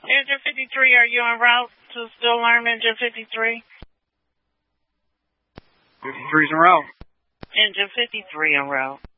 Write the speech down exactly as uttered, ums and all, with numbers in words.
Engine fifty-three, are you en route to still learn Engine fifty-three? fifty-three's en route. Engine fifty-three en route.